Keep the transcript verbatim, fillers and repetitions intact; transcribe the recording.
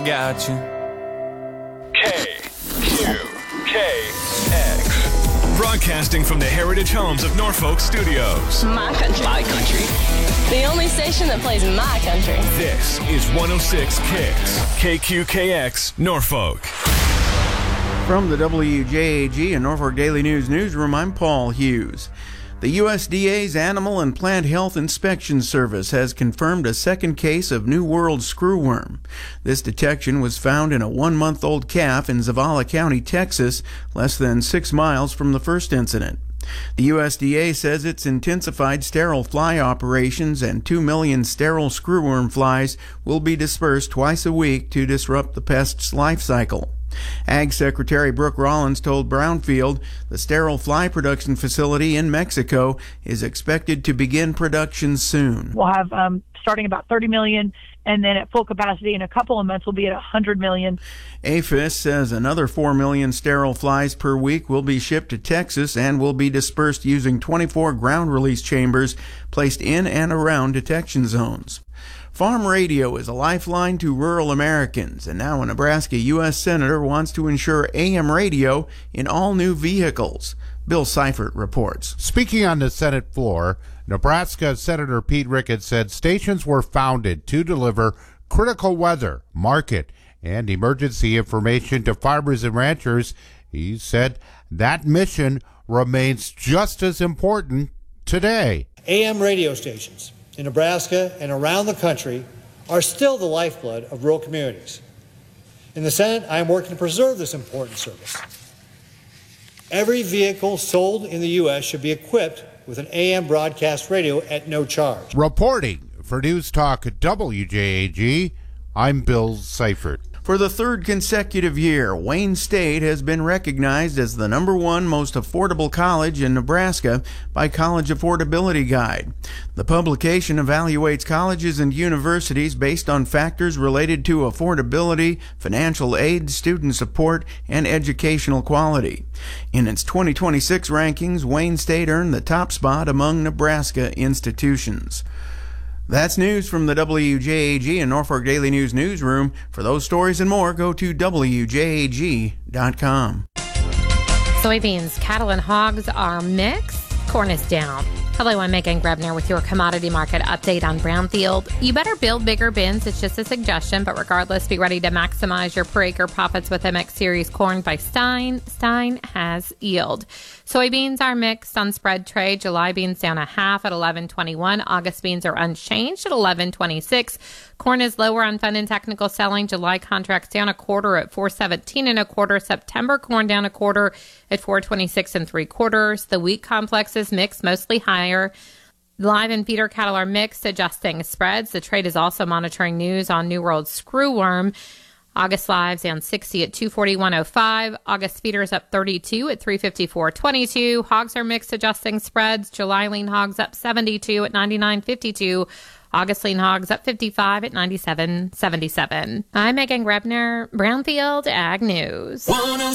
Got you. K Q K X. Broadcasting from the Heritage Homes of Norfolk Studios. My country. My country. The only station that plays my country. This is one oh six Kicks. K Q K X, Norfolk. From the W J A G and Norfolk Daily News newsroom, I'm Paul Hughes. The U S D A's Animal and Plant Health Inspection Service has confirmed a second case of New World screwworm. This detection was found in a one-month-old calf in Zavala County, Texas, less than six miles from the first incident. The U S D A says it's intensified sterile fly operations, and two million sterile screwworm flies will be dispersed twice a week to disrupt the pest's life cycle. Ag Secretary Brooke Rollins told Brownfield the sterile fly production facility in Mexico is expected to begin production soon. We'll have um, starting about thirty million, and then at full capacity in a couple of months we'll be at one hundred million. APHIS says another four million sterile flies per week will be shipped to Texas and will be dispersed using twenty-four ground release chambers placed in and around detection zones. Farm radio is a lifeline to rural Americans, and now a Nebraska U S Senator wants to ensure A M radio in all new vehicles. Bill Seifert reports. Speaking on the Senate floor, Nebraska Senator Pete Ricketts said stations were founded to deliver critical weather, market, and emergency information to farmers and ranchers. He said that mission remains just as important today. A M radio stations in Nebraska and around the country are still the lifeblood of rural communities. In the Senate, I am working to preserve this important service. Every vehicle sold in the U S should be equipped with an A M broadcast radio at no charge. Reporting for News Talk W J A G, I'm Bill Seifert. For the third consecutive year, Wayne State has been recognized as the number one most affordable college in Nebraska by College Affordability Guide. The publication evaluates colleges and universities based on factors related to affordability, financial aid, student support, and educational quality. In its twenty twenty-six rankings, Wayne State earned the top spot among Nebraska institutions. That's news from the W J A G and Norfolk Daily News newsroom. For those stories and more, go to W J A G dot com. Soybeans, cattle, and hogs are mixed. Corn is down. Hello, I'm Megan Grebner with your commodity market update on Brownfield. You better build bigger bins. It's just a suggestion, but regardless, be ready to maximize your per acre profits with M X Series corn by Stein. Stein has yield. Soybeans are mixed on spread trade. July beans down a half at eleven twenty-one. August beans are unchanged at eleven twenty-six. Corn is lower on fund and technical selling. July contracts down a quarter at four seventeen and a quarter. September corn down a quarter at four twenty-six and three quarters. The wheat complex is mixed, mostly higher. Live and feeder cattle are mixed, adjusting spreads. The trade is also monitoring news on New World screwworm. August lives down sixty at two forty-one oh five. August feeders up thirty-two at three fifty-four twenty-two. Hogs are mixed, adjusting spreads. July lean hogs up seventy-two at ninety-nine fifty-two. August lean hogs up fifty-five at ninety-seven seventy-seven. I'm Megan Grebner, Brownfield Ag News.